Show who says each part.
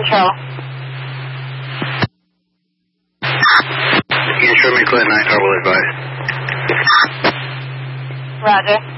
Speaker 1: control.
Speaker 2: You can show me clear 9 car will advise.
Speaker 1: Roger.